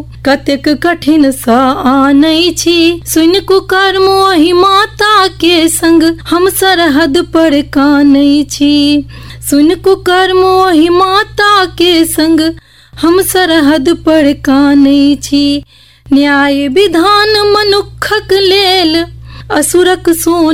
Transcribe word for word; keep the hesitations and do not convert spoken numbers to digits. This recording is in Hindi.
कतेक कठिन सा आनै छी। सुनि कुकर्म ओहि माता के संग हम सरहद पर कानै छी। सुनि कुकर्म ओहि माता के संग हम सरहद पर कानै छी। न्याय विधान मनुखक लेल असुरक सोन